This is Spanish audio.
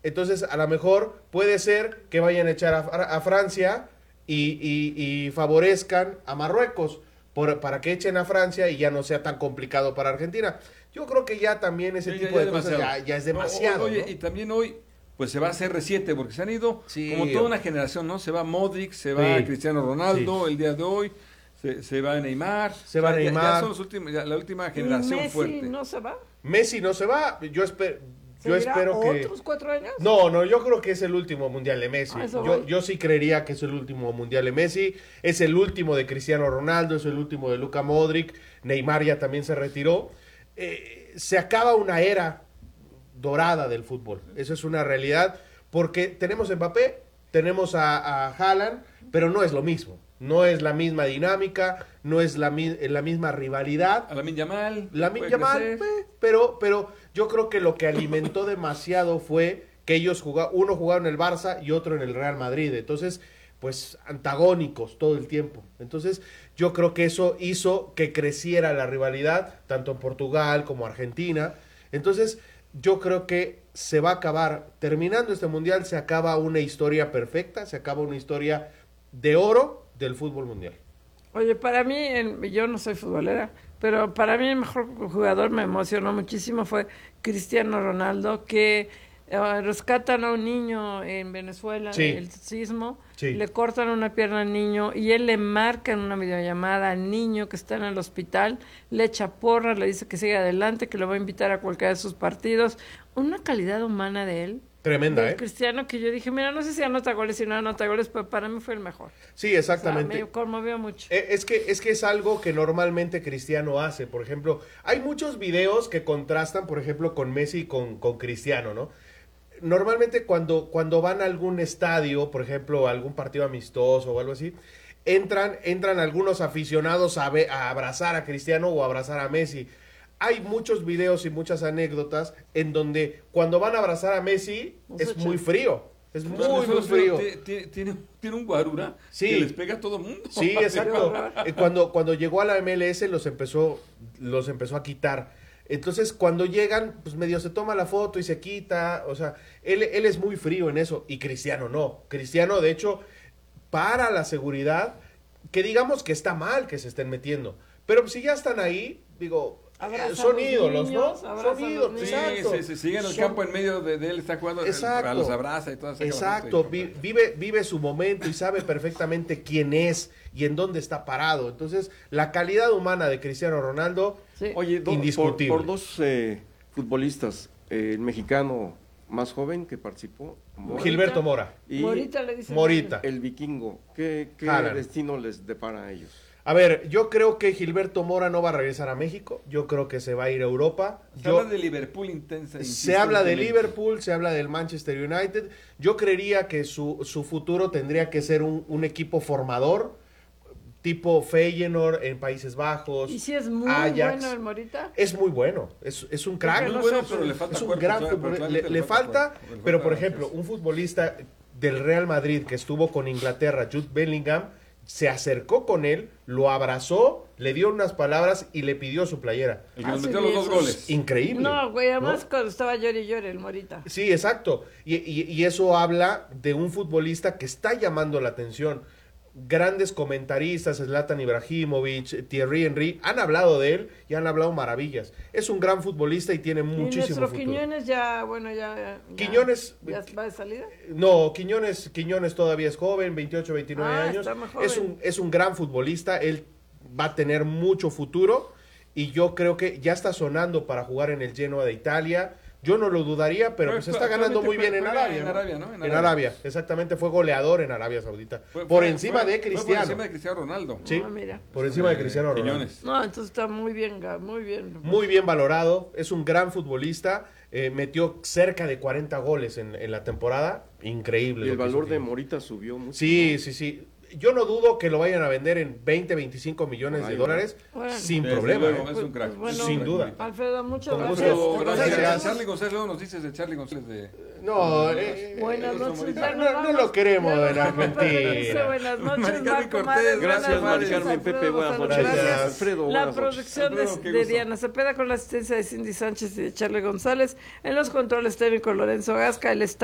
Entonces, a lo mejor puede ser que vayan a echar a Francia y favorezcan a Marruecos para que echen a Francia y ya no sea tan complicado para Argentina. Yo creo que ya también ese tipo de cosas ya es demasiado. Oye, ¿no? y también hoy, pues se va a CR7, porque se han ido Sí, como toda una generación, ¿no? Se va Modric, se va Sí. Cristiano Ronaldo el día de hoy, se va Neymar. Se va Neymar. Ya son los últimos, la última generación Messi fuerte. no se va. Messi no se va, yo espero que... ¿Otros 4 años? No, yo creo que es el último mundial de Messi. Eso Yo sí creería que es el último mundial de Messi. Es el último de Cristiano Ronaldo, es el último de Luka Modric. Neymar ya también se retiró. Se acaba una era dorada del fútbol. Eso es una realidad. Porque tenemos a Mbappé, tenemos a Haaland, pero no es lo mismo. No es la misma dinámica, no es la misma rivalidad. A Lamine Yamal. Lamine puede Yamal, crecer. pero yo creo que lo que alimentó demasiado fue que ellos uno jugaba en el Barça y otro en el Real Madrid. Entonces, pues antagónicos todo el tiempo. Entonces, yo creo que eso hizo que creciera la rivalidad, tanto en Portugal como Argentina. Entonces, yo creo que se va a acabar, terminando este mundial, se acaba una historia perfecta, se acaba una historia de oro del fútbol mundial. Oye, para mí, yo no soy futbolera, pero para mí el mejor jugador me emocionó muchísimo fue Cristiano Ronaldo, que rescatan a un niño en Venezuela, Sí. el sismo, Sí. le cortan una pierna al niño y él le marca en una videollamada al niño que está en el hospital, le echa porras, le dice que siga adelante, que lo va a invitar a cualquiera de sus partidos. Una calidad humana de él. Tremenda, Del Cristiano, que yo dije, mira, no sé si anota goles, si no anota goles, pero para mí fue el mejor. Sí, exactamente. O sea, me conmovió mucho. Es que es algo que normalmente Cristiano hace. Por ejemplo, hay muchos videos que contrastan, por ejemplo, con Messi y con Cristiano, ¿no? Normalmente cuando van a algún estadio, por ejemplo, a algún partido amistoso o algo así, entran algunos aficionados a abrazar a Cristiano o a abrazar a Messi. Hay muchos videos y muchas anécdotas en donde cuando van a abrazar a Messi es muy frío. Es muy frío. Tiene un guarura Sí. que les pega a todo el mundo. Sí, exacto. Cuando llegó a la MLS los empezó a quitar. Entonces, cuando llegan, pues medio se toma la foto y se quita. O sea, él es muy frío en eso. Y Cristiano no. Cristiano, de hecho, para la seguridad, que digamos que está mal que se estén metiendo. Pero si ya están ahí, digo, son ídolos, niños, ¿no? abraza Son a los ídolos, niños. exacto. Sí, sigue en el campo en medio de él, está jugando, Exacto. los abraza y todo eso. Exacto, vive su momento y sabe perfectamente quién es y en dónde está parado. Entonces, la calidad humana de Cristiano Ronaldo, Sí. Oye, indiscutible. por dos futbolistas, el mexicano más joven que participó, Gilberto Mora. y Morita le dicen. Morita. el vikingo, ¿qué Haaland. destino les depara a ellos? A ver, yo creo que Gilberto Mora no va a regresar a México. Yo creo que se va a ir a Europa. Se habla de Liverpool intensa. Se habla de insistentemente. Liverpool, se habla del Manchester United. Yo creería que su futuro tendría que ser un equipo formador, tipo Feyenoord en Países Bajos. Y si es muy Ajax. bueno el Morita. Es muy bueno, es un crack. Porque Muy bueno, pero le falta Es un cuerpo, gran claro, futbolista. claramente Le falta, cuerpo, le pero falta por ejemplo, peso. un futbolista del Real Madrid que estuvo con Inglaterra, Jude Bellingham, se acercó con él, lo abrazó, le dio unas palabras y le pidió su playera. El que nos Ah, metió sí, los dos eso goles. Increíble. No, güey, además ¿no? cuando estaba llori el Morita. Sí, exacto. Y eso habla de un futbolista que está llamando la atención. Grandes comentaristas, Zlatan Ibrahimovic, Thierry Henry, han hablado de él y han hablado maravillas. Es un gran futbolista y tiene Y muchísimo nuestro futuro. Quiñones ya, bueno, ya Quiñones- ¿ya va de salida? No, Quiñones todavía es joven, 28, 29 años. Está muy joven. Es un gran futbolista, él va a tener mucho futuro y yo creo que ya está sonando para jugar en el Genoa de Italia. Yo no lo dudaría, pero pues está ganando muy bien en Juega Arabia. en ¿no? Arabia, ¿no? En Arabia, exactamente, fue goleador en Arabia Saudita. Por encima de Cristiano. Por encima de Cristiano Ronaldo. Sí, Ah, mira. por encima de Cristiano Ronaldo. Quiñones. No, entonces está muy bien, muy bien. Muy bien valorado, es un gran futbolista, metió cerca de 40 goles en la temporada, increíble. Y el lo que hizo valor de Quiñones. Morita subió mucho. Sí, sí, sí. Yo no dudo que lo vayan a vender en 20, 25 millones de Ay, dólares bueno. sin Desde problema. luego, ¿eh? es un crack. Pues bueno, Sin duda. Alfredo, muchas Con gracias. gusto. Gracias. Gracias. Charlie González, luego nos dices de Charlie González de... No, Buenas noches. ya nos no vamos. lo queremos Ya en nos vamos, Argentina. dice buenas noches, Mari Carmen Marco Cortés, Márquez, Gracias, buenas Mari noches, Carmen, Alfredo Pepe, buenas González, noches. Gracias. Alfredo, La buenas noches. producción Alfredo, qué de gusto. Diana Cepeda con la asistencia de Cindy Sánchez y de Charlie González. En los controles técnicos Lorenzo Gasca, el